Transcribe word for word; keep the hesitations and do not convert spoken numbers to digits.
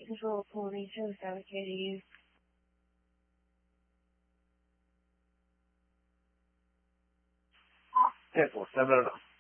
Control Pony, Show Katie. ten four, seven oh nine.